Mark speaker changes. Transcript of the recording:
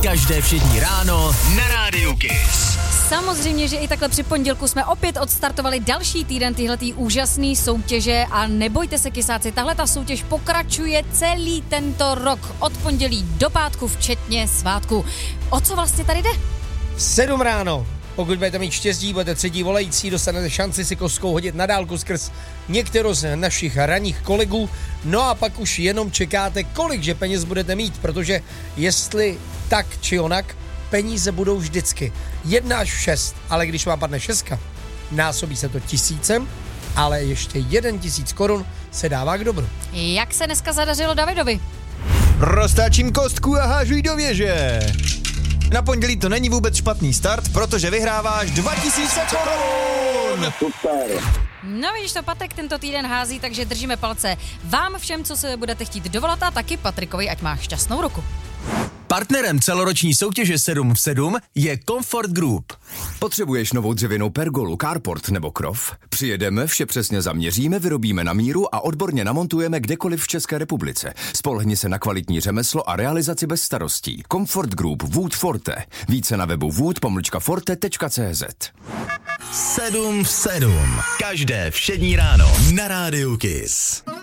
Speaker 1: Každé všední ráno na Rádiu Kiss.
Speaker 2: Samozřejmě, že i takhle při pondělku jsme opět odstartovali další týden tyhletý úžasný soutěže a nebojte se, kysáci, tahle ta soutěž pokračuje celý tento rok od pondělí do pátku, včetně svátku. O co vlastně tady jde?
Speaker 3: 7 ráno. Pokud budete mít štěstí, budete třetí volající, dostanete šanci si kostkou hodit na dálku skrz některou z našich ranních kolegů. No a pak už jenom čekáte, kolikže peněz budete mít, protože jestli tak či onak, peníze budou vždycky 1 až 6, ale když vám padne 6, násobí se to 1000, ale ještě 1000 korun se dává k dobru.
Speaker 2: Jak se dneska zadařilo Davidovi?
Speaker 4: Roztáčím kostku a hážu ji do věže. Na pondělí to není vůbec špatný start, protože vyhráváš 2000 korun.
Speaker 5: Super.
Speaker 2: No vidíš to, Patrik tento týden hází, takže držíme palce vám všem, co se budete chtít dovolat, a taky Patrikovi, ať má šťastnou ruku.
Speaker 1: Partnerem celoroční soutěže 7 v 7 je Comfort Group.
Speaker 6: Potřebuješ novou dřevěnou pergolu, carport nebo krov? Přijedeme, vše přesně zaměříme, vyrobíme na míru a odborně namontujeme kdekoliv v České republice. Spolehni se na kvalitní řemeslo a realizaci bez starostí. Comfort Group Wood Forte. Více na webu wood-forte.cz.
Speaker 1: 7 v 7. Každé všední ráno na Rádiu Kiss.